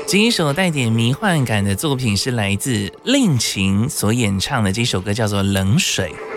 这一首带点迷幻感的作品是来自令晴所演唱的，这首歌叫做《冷水》。